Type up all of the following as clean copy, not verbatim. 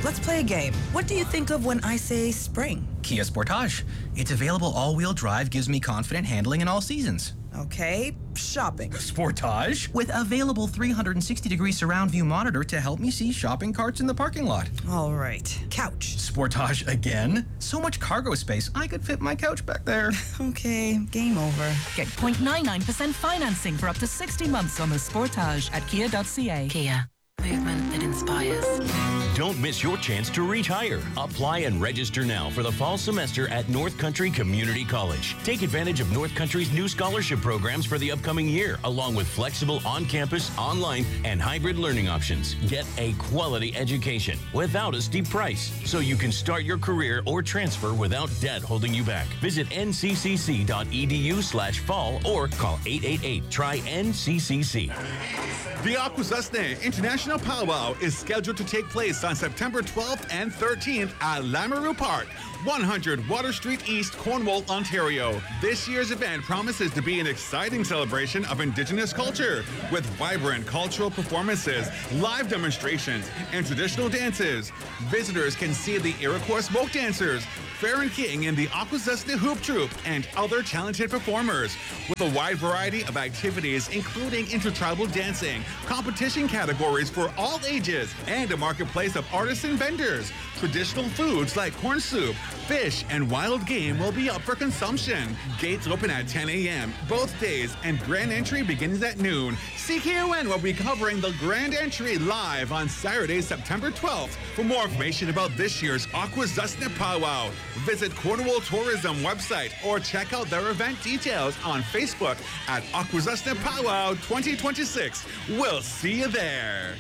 let's play a game. What do you think of when I say spring? Kia Sportage. It's available all-wheel drive, gives me confident handling in all seasons. Okay, shopping. Sportage? With available 360-degree surround view monitor to help me see shopping carts in the parking lot. All right, couch. Sportage again? So much cargo space, I could fit my couch back there. Okay, game over. Get 0.99% financing for up to 60 months on the Sportage at kia.ca. Kia. Movement that inspires. Don't miss your chance to retire. Apply and register now for the fall semester at North Country Community College. Take advantage of North Country's new scholarship programs for the upcoming year, along with flexible on-campus, online, and hybrid learning options. Get a quality education without a steep price, so you can start your career or transfer without debt holding you back. Visit nccc.edu/fall or call 888-TRY-NCCC. The Akwesasne International Powwow is scheduled to take place on September 12th and 13th at Lamoureux Park, 100 Water Street East, Cornwall, Ontario. This year's event promises to be an exciting celebration of Indigenous culture with vibrant cultural performances, live demonstrations, and traditional dances. Visitors can see the Iroquois smoke dancers, Farron King and the Akwesasne Hoop Troupe, and other talented performers, with a wide variety of activities including intertribal dancing, competition categories for all ages, and a marketplace of artisan vendors. Traditional foods like corn soup, fish, and wild game will be up for consumption. Gates open at 10 a.m. both days, and grand entry begins at noon. CKON will be covering the grand entry live on Saturday, September 12th. For more information about this year's Akwesasne Powwow, visit Cornwall Tourism website or check out their event details on Facebook at Akwesasne Powwow 2026. We'll see you there.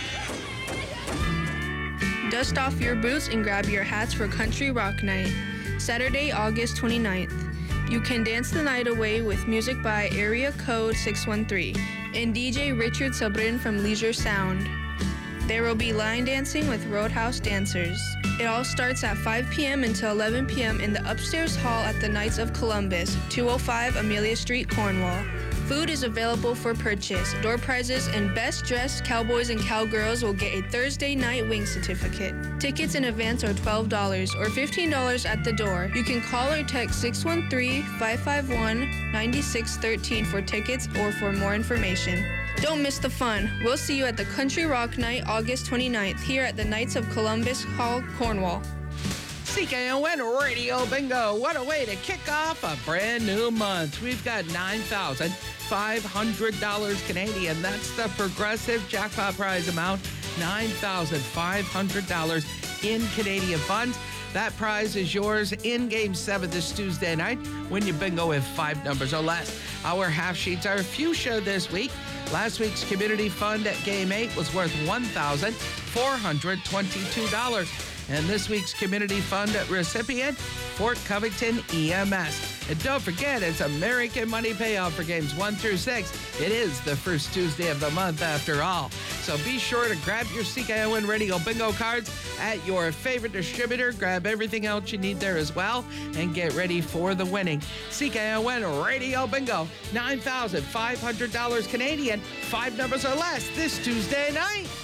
Dust off your boots and grab your hats for Country Rock Night, Saturday, August 29th. You can dance the night away with music by Area Code 613 and DJ Richard Sabrin from Leisure Sound. There will be line dancing with Roadhouse dancers. It all starts at 5 p.m. until 11 p.m. in the upstairs hall at the Knights of Columbus, 205 Amelia Street, Cornwall. Food is available for purchase. Door prizes and best dressed cowboys and cowgirls will get a Thursday night wing certificate. Tickets in advance are $12 or $15 at the door. You can call or text 613-551-9613 for tickets or for more information. Don't miss the fun. We'll see you at the Country Rock Night, August 29th, here at the Knights of Columbus Hall, Cornwall. CKON Radio Bingo. What a way to kick off a brand new month. We've got $9,500 Canadian. That's the progressive jackpot prize amount, $9,500 in Canadian funds. That prize is yours in Game 7 this Tuesday night when you bingo with 5 numbers or less. Our half sheets are fuchsia this week. Last week's community fund at Game 8 was worth $1,422. And this week's community fund recipient, Fort Covington EMS. And don't forget, it's American money payout for games 1 through 6. It is the first Tuesday of the month after all. So be sure to grab your CKON Radio Bingo cards at your favorite distributor. Grab everything else you need there as well and get ready for the winning. CKON Radio Bingo, $9,500 Canadian, 5 numbers or less this Tuesday night.